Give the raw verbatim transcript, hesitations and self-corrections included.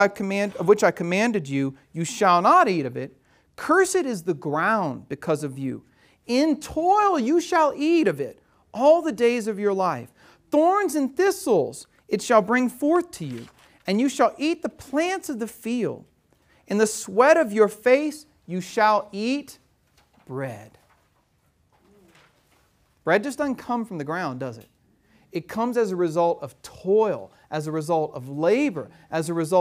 I command, of which I commanded you, you shall not eat of it. Cursed is the ground because of you. In toil you shall eat of it all the days of your life. Thorns and thistles it shall bring forth to you, and you shall eat the plants of the field. In the sweat of your face you shall eat bread. Bread just doesn't come from the ground, does it? It comes as a result of toil, as a result of labor, as a result